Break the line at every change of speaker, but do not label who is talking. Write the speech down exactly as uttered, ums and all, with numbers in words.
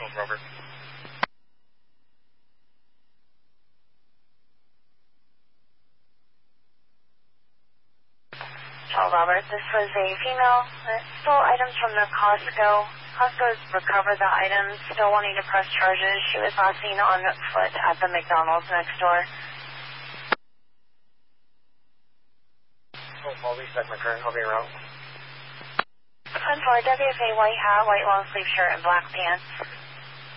twelve, Robert.
twelve, Robert. This was a female that stole items from the Costco. Costco's recovered the items, still wanting to press charges. She was last seen on foot at the McDonald's next door.
Oh, I'll reset my current. I'll be around.
ten four, W F A white hat, white long sleeve shirt, and black pants.